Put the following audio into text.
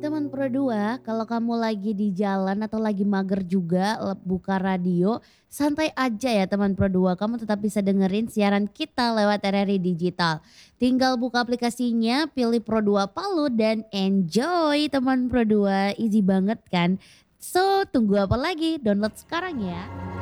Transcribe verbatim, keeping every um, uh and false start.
Teman Pro dua, kalau kamu lagi di jalan atau lagi mager juga le buka radio, santai aja ya teman Pro dua, kamu tetap bisa dengerin siaran kita lewat R R I Digital. Tinggal buka aplikasinya, pilih Pro dua Palu dan enjoy teman Pro dua, easy banget kan. So, tunggu apa lagi? Download sekarang ya.